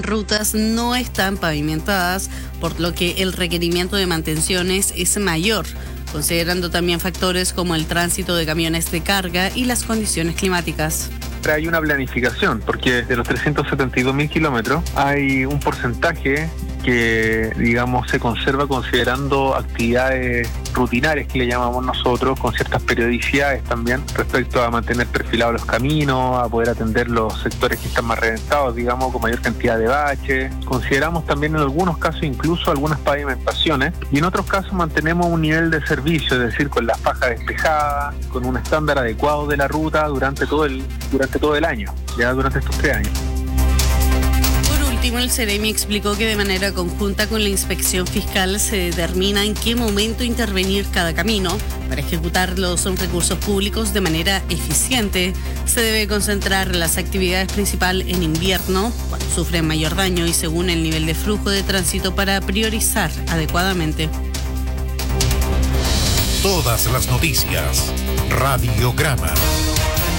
rutas no están pavimentadas, por lo que el requerimiento de mantenciones es mayor, considerando también factores como el tránsito de camiones de carga y las condiciones climáticas. Hay una planificación, porque de los 372.000 kilómetros hay un porcentaje que, digamos, se conserva considerando actividades rutinarias que le llamamos nosotros, con ciertas periodicidades también, respecto a mantener perfilados los caminos, a poder atender los sectores que están más reventados, digamos, con mayor cantidad de baches. Consideramos también en algunos casos incluso algunas pavimentaciones, y en otros casos mantenemos un nivel de servicio, es decir, con las fajas despejadas, con un estándar adecuado de la ruta durante todo el año, ya durante estos 3 años. El Ceremi explicó que de manera conjunta con la inspección fiscal se determina en qué momento intervenir cada camino. Para ejecutar los recursos públicos de manera eficiente, se debe concentrar las actividades principales en invierno, cuando sufren mayor daño y según el nivel de flujo de tránsito para priorizar adecuadamente. Todas las noticias. Radiograma.